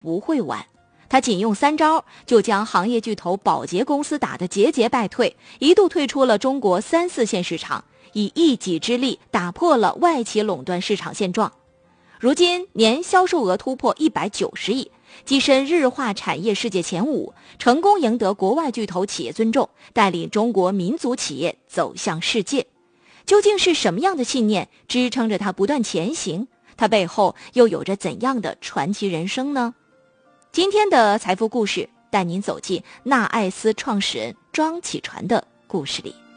不会晚。他仅用3招就将行业巨头宝洁公司打得节节败退，一度退出了中国3、4线市场，以一己之力打破了外企垄断市场现状。如今年销售额突破190亿，跻身日化产业世界前5，成功赢得国外巨头企业尊重，带领中国民族企业走向世界。究竟是什么样的信念支撑着他不断前行？他背后又有着怎样的传奇人生呢？今天的财富故事带您走进纳爱斯创始人庄启传的故事里。